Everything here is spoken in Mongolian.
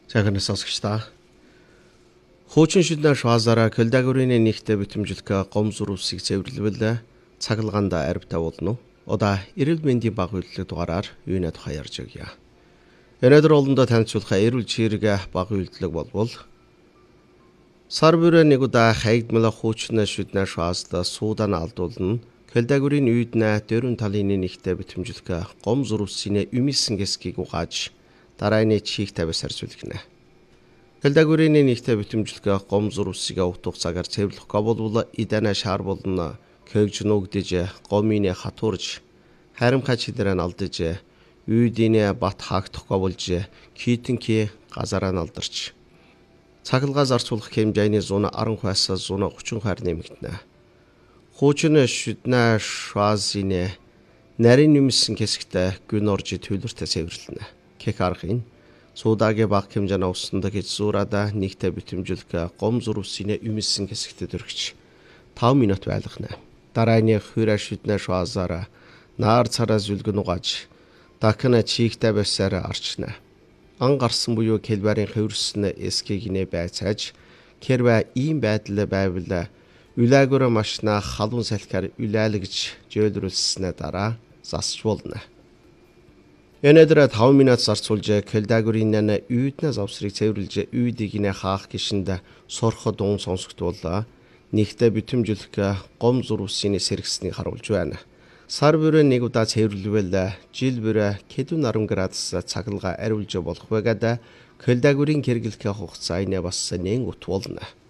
Сайхан сонсогчдаа. Хуучин шүдэн швазара көлдагүрийн нэгтэ битэмжлэх гомзур усыг цэвэрлэвэл цагалгаанда арвтаа болно. Удаа эрүүл мэндийн баг үйлдэл дугаараар юуны тухай ярьж өгье. Өнөөдөр олондоо танилцуулах эрүүл чирэг баг үйлдэл болбол сар бүрээ нэг удаа хаягдмал хуучин шүдэн швазда суудан алдуулна. Көлдагүрийн үйднэ дөрвөн талын нэгтэ битэмжлэх гомзур усны юмисэн гэсгийг угааж дарааны чих тавьс харьцуулгана. Көлдагүрийн нэгтэ битэмжлэх гомзур усыг утга цагаар цэвэрлэх болбол идэнэ шаар болно. Көгж нүгдэж гомины хатуурж харимхаа чидэрэн алдаж үйдийн бат хаагдах болж китэнки газараа алдарч цагалгаа зарцуулах хэмжээний 110-аас 130 хаар нэмэгдэнэ. Хуучин шүднэ швазины нарийн нэмсэн хэсэгтээ гүн орж төлөвлөртөө цэвэрлэнэ. Кек аргын суудагийн баг хэмжээний усанд гэж зуурада нэгтэ битэмжлэх гомзур усны юмсэн хэсэгтээ дөрөгч 5 минут байлгана. Дарааны хөрө шүднэ швазаараа наар цараа зүлгэн угааж дахин чихтэй байсаар арчна. Ан гарсан буюу келбарын хөвөрсөн эскийг нэ байцааж кервэ ийм байдал байвал үлээгүр машина халуун салхиар үлээлгэж жөөлрүүлснэ дараа засч болно. Өнөөдөр 5 минут зарцуулж көлдагүрийн үйднэ завсрыг цэвэрлж үйдийг нэ хаах гişэнд сорхо дуун сонсогдвол нэгтэ битэмжлэх гомзур усны сэргснийг харуулж байна. Сар бүрээ нэг удаа цэвэрлэвэл жил бүрээ кэдүн 10 градус цагалгаа ариулж болох байгаад көлдагүрийн хэрэглэх хугацаа бас нэн утвуулна.